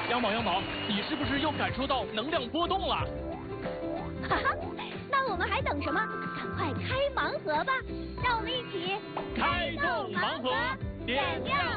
羊毛，你是不是又感受到能量波动了？ 哈哈，那我们还等什么？赶快开盲盒吧！让我们一起开动盲盒，点亮